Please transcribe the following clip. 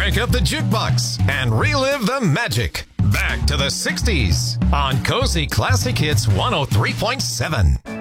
crank up the jukebox and relive the magic. Back to the 60s on Cozy Classic Hits 103.7.